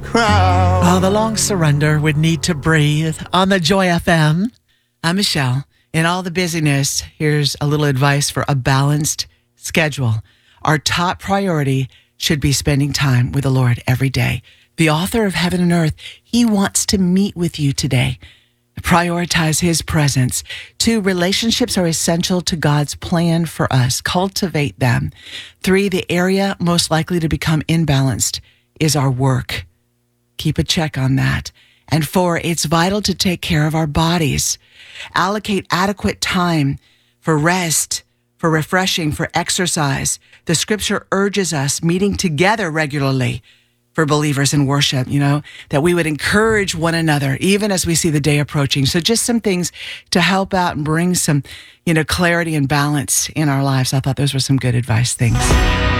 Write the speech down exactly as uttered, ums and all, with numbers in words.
crowd. Oh, the long surrender would need to breathe on the Joy F M. I'm Michelle. In all the busyness, here's a little advice for a balanced schedule. Our top priority should be spending time with the Lord every day. The author of heaven and earth, he wants to meet with you today. Prioritize his presence. Two, relationships are essential to God's plan for us. Cultivate them. Three, the area most likely to become imbalanced is our work. Keep a check on that. And four, it's vital to take care of our bodies. Allocate adequate time for rest, for refreshing, for exercise. The scripture urges us meeting together regularly for believers in worship, you know, that we would encourage one another, even as we see the day approaching. So just some things to help out and bring some, you know, clarity and balance in our lives. I thought those were some good advice things.